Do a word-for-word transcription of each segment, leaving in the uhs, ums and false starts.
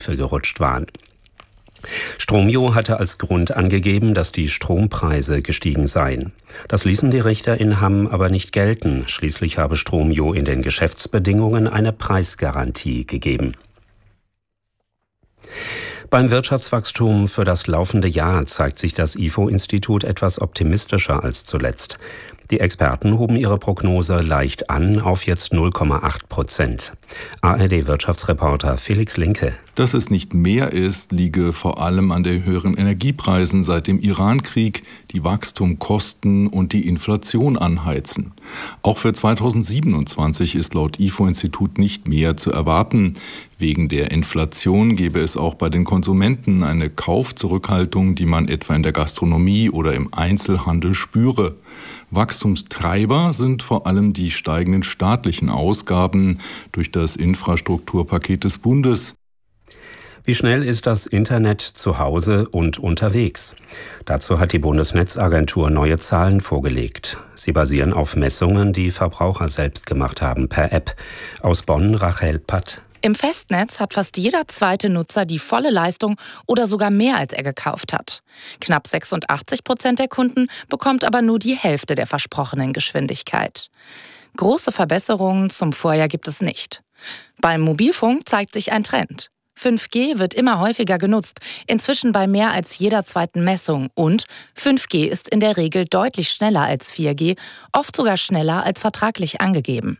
gerutscht waren. Stromjo hatte als Grund angegeben, dass die Strompreise gestiegen seien. Das ließen die Richter in Hamm aber nicht gelten. Schließlich habe Stromjo in den Geschäftsbedingungen eine Preisgarantie gegeben. Beim Wirtschaftswachstum für das laufende Jahr zeigt sich das I F O-Institut etwas optimistischer als zuletzt. Die Experten hoben ihre Prognose leicht an auf jetzt null Komma acht Prozent. A R D-Wirtschaftsreporter Felix Linke. Dass es nicht mehr ist, liege vor allem an den höheren Energiepreisen seit dem Irankrieg, die Wachstum kosten und die Inflation anheizen. Auch für zweitausendsiebenundzwanzig ist laut I F O-Institut nicht mehr zu erwarten. Wegen der Inflation gebe es auch bei den Konsumenten eine Kaufzurückhaltung, die man etwa in der Gastronomie oder im Einzelhandel spüre. Wachstumstreiber sind vor allem die steigenden staatlichen Ausgaben durch das Infrastrukturpaket des Bundes. Wie schnell ist das Internet zu Hause und unterwegs? Dazu hat die Bundesnetzagentur neue Zahlen vorgelegt. Sie basieren auf Messungen, die Verbraucher selbst gemacht haben per App. Aus Bonn Rachel Patt. Im Festnetz hat fast jeder zweite Nutzer die volle Leistung oder sogar mehr, als er gekauft hat. Knapp sechsundachtzig Prozent der Kunden bekommt aber nur die Hälfte der versprochenen Geschwindigkeit. Große Verbesserungen zum Vorjahr gibt es nicht. Beim Mobilfunk zeigt sich ein Trend. fünf G wird immer häufiger genutzt, inzwischen bei mehr als jeder zweiten Messung. Und fünf G ist in der Regel deutlich schneller als vier G, oft sogar schneller als vertraglich angegeben.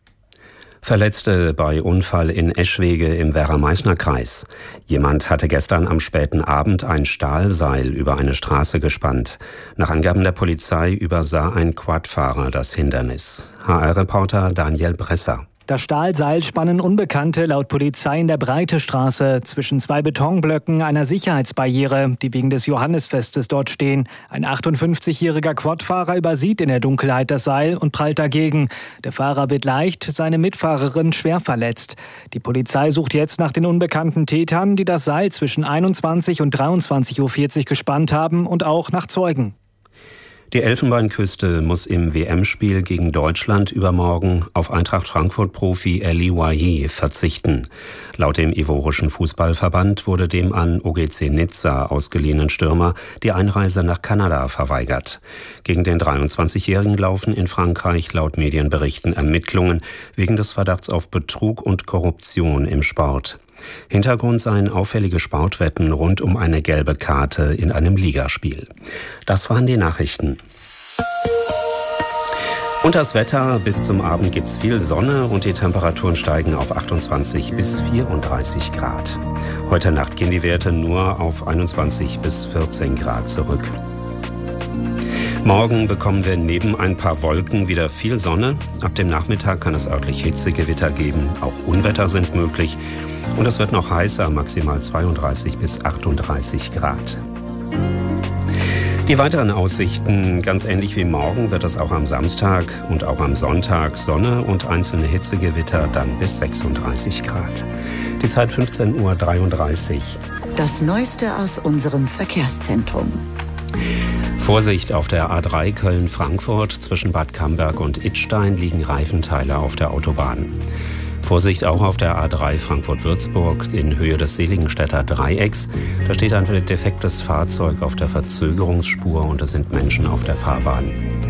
Verletzte bei Unfall in Eschwege im Werra-Meißner-Kreis. Jemand hatte gestern am späten Abend ein Stahlseil über eine Straße gespannt. Nach Angaben der Polizei übersah ein Quadfahrer das Hindernis. H R-Reporter Daniel Bresser. Das Stahlseil spannen Unbekannte laut Polizei in der Breitestraße zwischen zwei Betonblöcken einer Sicherheitsbarriere, die wegen des Johannisfestes dort stehen. Ein achtundfünfzigjähriger Quadfahrer übersieht in der Dunkelheit das Seil und prallt dagegen. Der Fahrer wird leicht, seine Mitfahrerin schwer verletzt. Die Polizei sucht jetzt nach den unbekannten Tätern, die das Seil zwischen einundzwanzig und dreiundzwanzig Uhr vierzig gespannt haben, und auch nach Zeugen. Die Elfenbeinküste muss im W M-Spiel gegen Deutschland übermorgen auf Eintracht Frankfurt-Profi Elie Wahi verzichten. Laut dem ivorischen Fußballverband wurde dem an O G C Nizza ausgeliehenen Stürmer die Einreise nach Kanada verweigert. Gegen den dreiundzwanzigjährigen laufen in Frankreich laut Medienberichten Ermittlungen wegen des Verdachts auf Betrug und Korruption im Sport. Hintergrund seien auffällige Sportwetten rund um eine gelbe Karte in einem Ligaspiel. Das waren die Nachrichten. Und das Wetter: bis zum Abend gibt's viel Sonne und die Temperaturen steigen auf achtundzwanzig bis vierunddreißig Grad. Heute Nacht gehen die Werte nur auf einundzwanzig bis vierzehn Grad zurück. Morgen bekommen wir neben ein paar Wolken wieder viel Sonne. Ab dem Nachmittag kann es örtlich Hitzegewitter geben. Auch Unwetter sind möglich. Und es wird noch heißer, maximal zweiunddreißig bis achtunddreißig Grad. Die weiteren Aussichten: ganz ähnlich wie morgen wird es auch am Samstag und auch am Sonntag Sonne und einzelne Hitzegewitter, dann bis sechsunddreißig Grad. Die Zeit fünfzehn Uhr dreiunddreißig. Das Neueste aus unserem Verkehrszentrum. Vorsicht auf der A drei Köln-Frankfurt. Zwischen Bad Camberg und Idstein liegen Reifenteile auf der Autobahn. Vorsicht auch auf der A drei Frankfurt-Würzburg in Höhe des Seligenstädter Dreiecks. Da steht ein defektes Fahrzeug auf der Verzögerungsspur und es sind Menschen auf der Fahrbahn.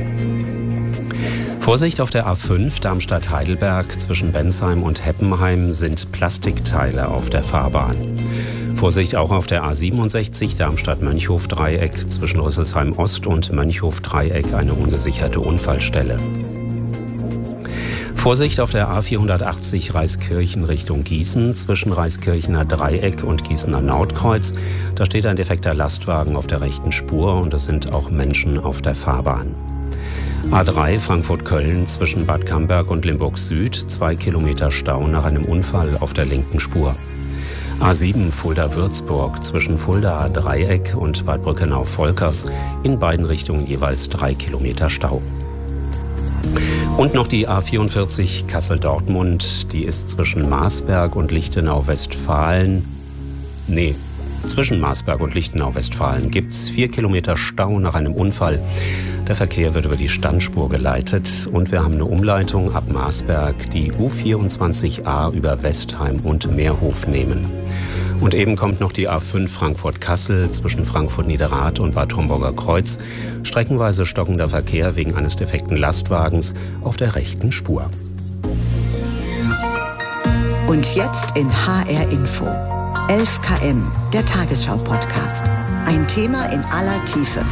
Vorsicht auf der A fünf Darmstadt-Heidelberg. Zwischen Bensheim und Heppenheim sind Plastikteile auf der Fahrbahn. Vorsicht auch auf der A siebenundsechzig Darmstadt-Mönchhof-Dreieck. Zwischen Rüsselsheim Ost und Mönchhof-Dreieck eine ungesicherte Unfallstelle. Vorsicht auf der A vierhundertachtzig Reiskirchen Richtung Gießen. Zwischen Reiskirchener Dreieck und Gießener Nordkreuz. Da steht ein defekter Lastwagen auf der rechten Spur und es sind auch Menschen auf der Fahrbahn. A drei Frankfurt-Köln zwischen Bad Camberg und Limburg Süd. Zwei Kilometer Stau nach einem Unfall auf der linken Spur. A sieben Fulda-Würzburg zwischen Fuldaer Dreieck und Bad Brückenau-Volkers. In beiden Richtungen jeweils drei Kilometer Stau. Und noch die A vierundvierzig Kassel-Dortmund. Die ist zwischen Marsberg und Lichtenau-Westfalen. Nee, zwischen Marsberg und Lichtenau-Westfalen gibt's vier Kilometer Stau nach einem Unfall. Der Verkehr wird über die Standspur geleitet und wir haben eine Umleitung ab Marsberg, die U vierundzwanzig a über Westheim und Meerhof nehmen. Und eben kommt noch die A fünf Frankfurt-Kassel zwischen Frankfurt-Niederrad und Bad Homburger Kreuz. Streckenweise stockender Verkehr wegen eines defekten Lastwagens auf der rechten Spur. Und jetzt in H R Info. elf Kilometer, der Tagesschau-Podcast. Ein Thema in aller Tiefe.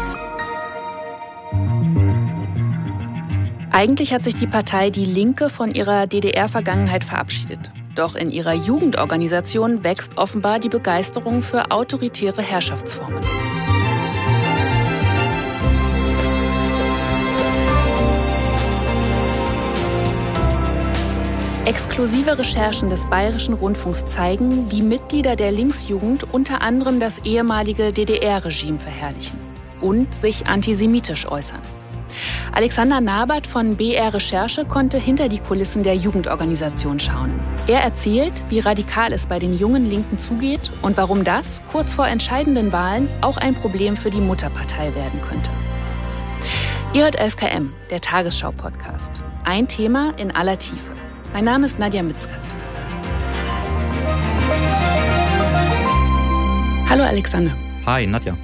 Eigentlich hat sich die Partei Die Linke von ihrer D D R-Vergangenheit verabschiedet. Doch in ihrer Jugendorganisation wächst offenbar die Begeisterung für autoritäre Herrschaftsformen. Exklusive Recherchen des Bayerischen Rundfunks zeigen, wie Mitglieder der Linksjugend unter anderem das ehemalige D D R-Regime verherrlichen und sich antisemitisch äußern. Alexander Nabert von B R Recherche konnte hinter die Kulissen der Jugendorganisation schauen. Er erzählt, wie radikal es bei den jungen Linken zugeht und warum das kurz vor entscheidenden Wahlen auch ein Problem für die Mutterpartei werden könnte. Ihr hört elf Kilometer, der Tagesschau-Podcast. Ein Thema in aller Tiefe. Mein Name ist Nadja Mitzkat. Hallo Alexander. Hi Nadja.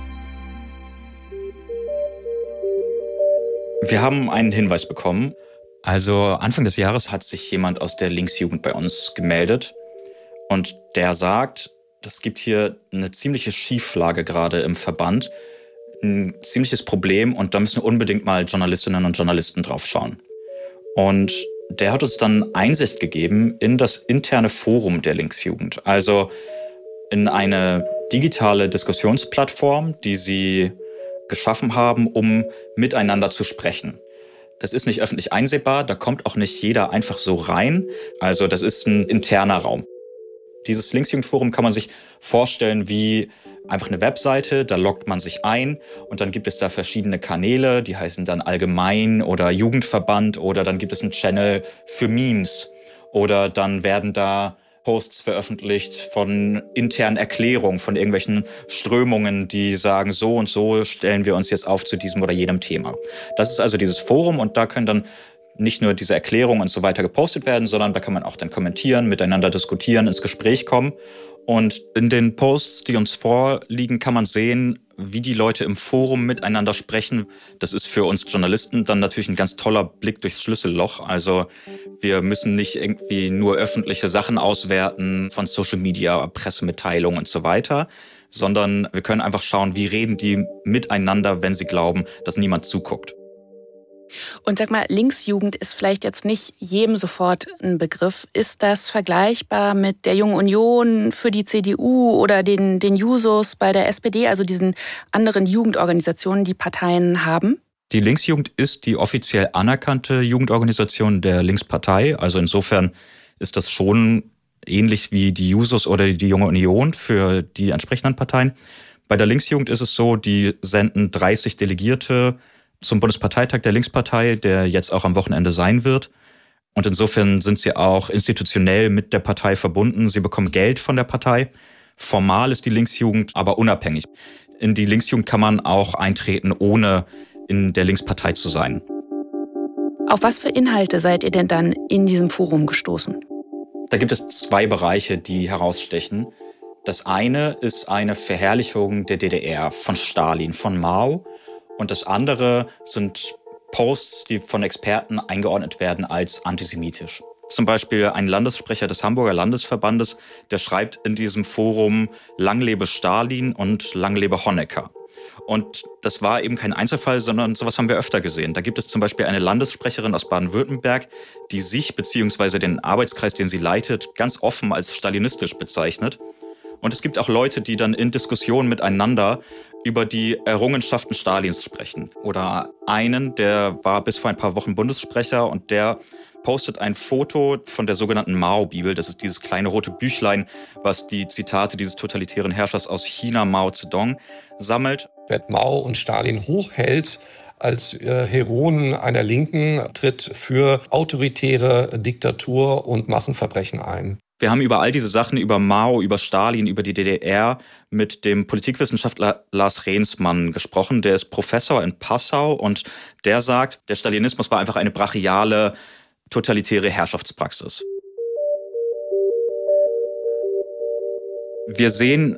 Wir haben einen Hinweis bekommen. Also Anfang des Jahres hat sich jemand aus der Linksjugend bei uns gemeldet. Und der sagt, es gibt hier eine ziemliche Schieflage gerade im Verband. Ein ziemliches Problem und da müssen unbedingt mal Journalistinnen und Journalisten drauf schauen. Und der hat uns dann Einsicht gegeben in das interne Forum der Linksjugend. Also in eine digitale Diskussionsplattform, die sie geschaffen haben, um miteinander zu sprechen. Das ist nicht öffentlich einsehbar, da kommt auch nicht jeder einfach so rein. Also das ist ein interner Raum. Dieses Linksjugendforum kann man sich vorstellen wie einfach eine Webseite, da loggt man sich ein und dann gibt es da verschiedene Kanäle, die heißen dann Allgemein oder Jugendverband oder dann gibt es einen Channel für Memes oder dann werden da Posts veröffentlicht von internen Erklärungen, von irgendwelchen Strömungen, die sagen, so und so stellen wir uns jetzt auf zu diesem oder jenem Thema. Das ist also dieses Forum und da können dann nicht nur diese Erklärungen und so weiter gepostet werden, sondern da kann man auch dann kommentieren, miteinander diskutieren, ins Gespräch kommen. Und in den Posts, die uns vorliegen, kann man sehen, wie die Leute im Forum miteinander sprechen. Das ist für uns Journalisten dann natürlich ein ganz toller Blick durchs Schlüsselloch. Also wir müssen nicht irgendwie nur öffentliche Sachen auswerten von Social Media, Pressemitteilungen und so weiter, sondern wir können einfach schauen, wie reden die miteinander, wenn sie glauben, dass niemand zuguckt. Und sag mal, Linksjugend ist vielleicht jetzt nicht jedem sofort ein Begriff. Ist das vergleichbar mit der Jungen Union für die C D U oder den, den Jusos bei der S P D, also diesen anderen Jugendorganisationen, die Parteien haben? Die Linksjugend ist die offiziell anerkannte Jugendorganisation der Linkspartei. Also insofern ist das schon ähnlich wie die Jusos oder die Junge Union für die entsprechenden Parteien. Bei der Linksjugend ist es so, die senden dreißig Delegierte zum Bundesparteitag der Linkspartei, der jetzt auch am Wochenende sein wird. Und insofern sind sie auch institutionell mit der Partei verbunden. Sie bekommen Geld von der Partei. Formal ist die Linksjugend aber unabhängig. In die Linksjugend kann man auch eintreten, ohne in der Linkspartei zu sein. Auf was für Inhalte seid ihr denn dann in diesem Forum gestoßen? Da gibt es zwei Bereiche, die herausstechen. Das eine ist eine Verherrlichung der D D R, von Stalin, von Mao. Und das andere sind Posts, die von Experten eingeordnet werden als antisemitisch. Zum Beispiel ein Landessprecher des Hamburger Landesverbandes, der schreibt in diesem Forum Lang lebe Stalin und Lang lebe Honecker. Und das war eben kein Einzelfall, sondern sowas haben wir öfter gesehen. Da gibt es zum Beispiel eine Landessprecherin aus Baden-Württemberg, die sich bzw. den Arbeitskreis, den sie leitet, ganz offen als stalinistisch bezeichnet. Und es gibt auch Leute, die dann in Diskussionen miteinander über die Errungenschaften Stalins sprechen. Oder einen, der war bis vor ein paar Wochen Bundessprecher und der postet ein Foto von der sogenannten Mao-Bibel. Das ist dieses kleine rote Büchlein, was die Zitate dieses totalitären Herrschers aus China, Mao Zedong, sammelt. Wer Mao und Stalin hochhält als äh, Heroen einer Linken, tritt für autoritäre Diktatur und Massenverbrechen ein. Wir haben über all diese Sachen, über Mao, über Stalin, über die D D R mit dem Politikwissenschaftler Lars Rehnsmann gesprochen. Der ist Professor in Passau und der sagt, der Stalinismus war einfach eine brachiale, totalitäre Herrschaftspraxis. Wir sehen